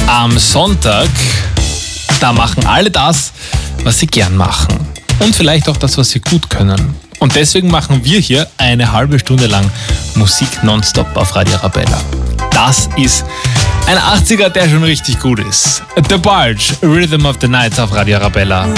Am Sonntag, da machen alle das, was sie gern machen. Und vielleicht auch das, was sie gut können. Und deswegen machen wir hier eine halbe Stunde lang Musik nonstop auf Radio Arabella. Das ist ein 80er, der schon richtig gut ist. The Barge, Rhythm of the Night auf Radio Arabella.